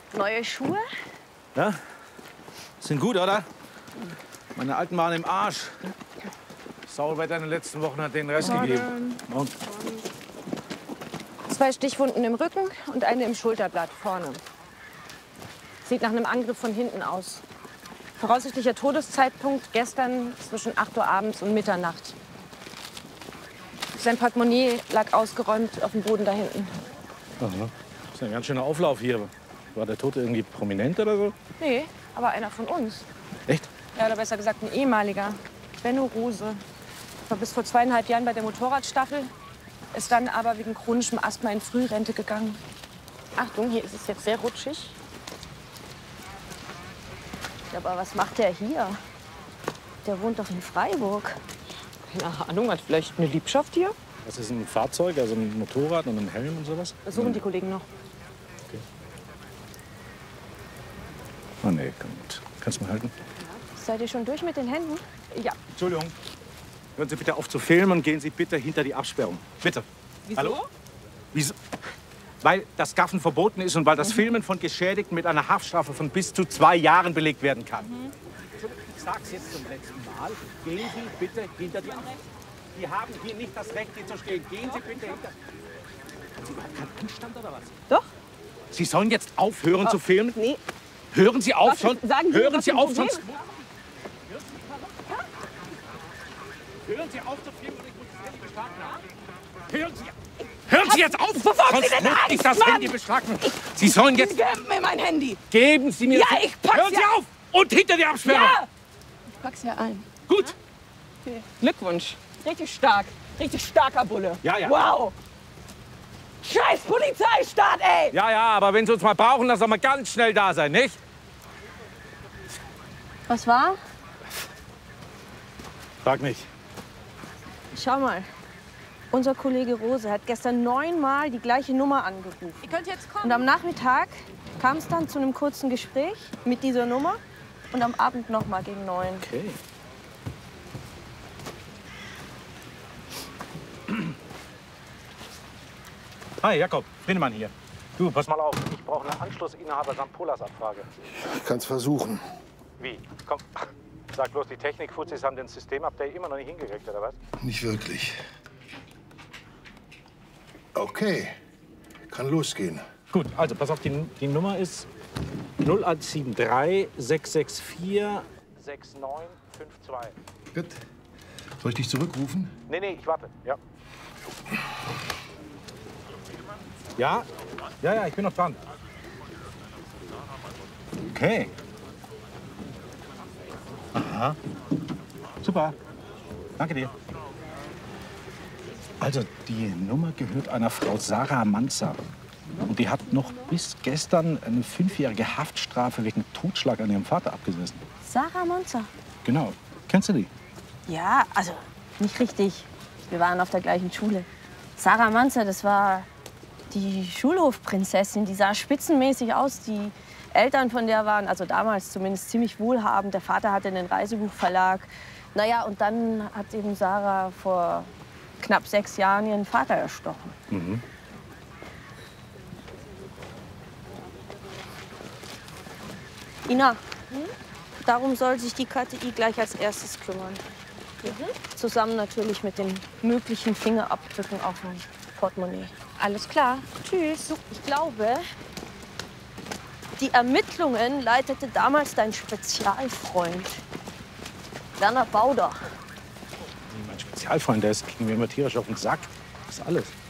Neue Schuhe? Ja? Sind gut, oder? Meine alten waren im Arsch. Sauerwetter in den letzten Wochen hat den Rest gegeben. Und? 2 Stichwunden im Rücken und eine im Schulterblatt vorne. Sieht nach einem Angriff von hinten aus. Voraussichtlicher Todeszeitpunkt gestern zwischen 8 Uhr abends und Mitternacht. Sein Portemonnaie lag ausgeräumt auf dem Boden da hinten. Aha. Das ist ein ganz schöner Auflauf hier. War der Tote irgendwie prominent oder so? Nee, aber einer von uns. Echt? Ja, oder besser gesagt ein ehemaliger. Benno Rose. War bis vor 2,5 Jahren bei der Motorradstaffel. Ist dann aber wegen chronischem Asthma in Frührente gegangen. Achtung, hier ist es jetzt sehr rutschig. Ja, aber was macht der hier? Der wohnt doch in Freiburg. Keine Ahnung, hat vielleicht eine Liebschaft hier? Das ist ein Fahrzeug, also ein Motorrad und ein Helm und sowas? Suchen die Kollegen noch. Okay. Oh nee, komm gut. Kannst du mal halten? Seid ihr schon durch mit den Händen? Ja. Entschuldigung. Hören Sie bitte auf zu filmen und gehen Sie bitte hinter die Absperrung. Bitte. Wieso? Hallo? Wieso? Weil das Gaffen verboten ist und weil das Filmen von Geschädigten mit einer Haftstrafe von bis zu 2 Jahren belegt werden kann. Ich sag's jetzt zum letzten Mal. Gehen Sie bitte hinter die Absperrung. Sie haben hier nicht das Recht, hier zu stehen. Gehen Sie bitte hinter. Haben Sie überhaupt keinen Anstand oder was? Doch. Sie sollen jetzt aufhören zu filmen? Nee. Hören Sie auf, Was sonst. sagen Sie, Hören was Sie ein auf, Problem sonst. Hören Sie auf zu filmen, oder ich muss das Handy beschlagnahmen. Hören Sie jetzt auf! Wovor haben Sie Sonst denn muss ich Angst, das Mann? Handy beschlagnahmen. Sie sollen jetzt. Gib mir mein Handy. Geben Sie mir. Ja, ich pack's Hören Sie ja. auf! Und hinter die Absperrung! Ja. Ich pack's ja ein. Gut! Glückwunsch. Richtig stark. Richtig starker Bulle. Ja, ja. Wow. Scheiß Polizeistaat, ey! Ja, ja, aber wenn Sie uns mal brauchen, dann soll man ganz schnell da sein, nicht? Was war? Frag nicht. Schau mal. Unser Kollege Rose hat gestern 9-mal die gleiche Nummer angerufen. Ihr könnt jetzt kommen. Und am Nachmittag kam es dann zu einem kurzen Gespräch mit dieser Nummer. Und am Abend noch mal gegen 9. Okay. Hi, Jakob. Friedemann hier. Du, pass mal auf. Ich brauche eine Anschlussinhaber samt Polas-Abfrage. Ich kann's versuchen. Wie? Komm, sag bloß, die Technik-Fuzis haben den Systemupdate immer noch nicht hingekriegt, oder was? Nicht wirklich. Okay, kann losgehen. Gut, also pass auf, die Nummer ist 0173 664 6952. Gut. Soll ich dich zurückrufen? Nee, ich warte. Ja. Ja? Ja, ich bin noch dran. Okay. Aha. Super. Danke dir. Also, die Nummer gehört einer Frau Sarah Manzer. Und die hat noch bis gestern eine 5-jährige Haftstrafe wegen Totschlag an ihrem Vater abgesessen. Sarah Monzer. Genau. Kennst du die? Ja, also nicht richtig. Wir waren auf der gleichen Schule. Sarah Manzer, das war die Schulhofprinzessin. Die sah spitzenmäßig aus. Die Eltern von der waren, also damals zumindest, ziemlich wohlhabend. Der Vater hatte einen Reisebuchverlag. Naja, und dann hat eben Sarah vor knapp 6 Jahren ihren Vater erstochen. Mhm. Ina, darum soll sich die KTI gleich als erstes kümmern. Zusammen natürlich mit den möglichen Fingerabdrücken auf dem Portemonnaie. Alles klar. Tschüss. Ich glaube, die Ermittlungen leitete damals dein Spezialfreund, Werner Bauder. Mein Spezialfreund, der ging mir immer tierisch auf den Sack. Das ist alles.